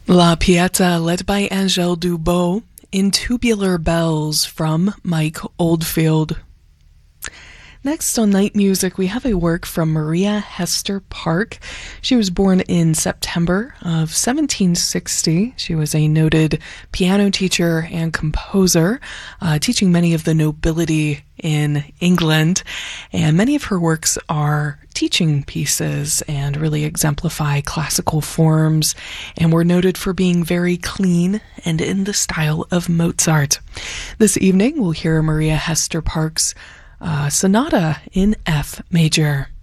La Pieta, led by Angèle Dubot, in Tubular Bells from Mike Oldfield. Next on Night Music, we have a work from Maria Hester Park. She was born in September of 1760. She was a noted piano teacher and composer, teaching many of the nobility in England. And many of her works are teaching pieces and really exemplify classical forms, and were noted for being very clean and in the style of Mozart. This evening, we'll hear Maria Hester Park's Sonata in F major.